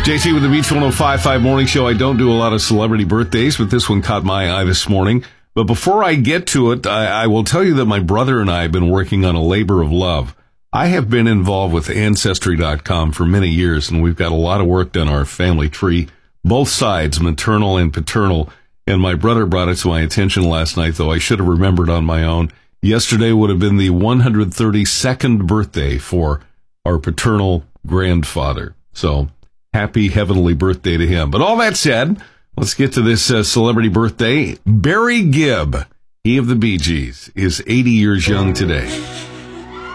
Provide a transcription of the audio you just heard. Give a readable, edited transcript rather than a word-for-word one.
JT with the Beach 105.5 Morning Show. I don't do a lot of celebrity birthdays, but this one caught my eye this morning. But before I get to it, I will tell you that my brother and I have been working on a labor of love. I have been involved with Ancestry.com for many years, and we've got a lot of work done on our family tree, both sides, maternal and paternal. And my brother brought it to my attention last night, though I should have remembered on my own. Yesterday would have been the 132nd birthday for our paternal grandfather. So happy heavenly birthday to him. But all that said, let's get to this celebrity birthday. Barry Gibb, he of the Bee Gees, is 80 years young today.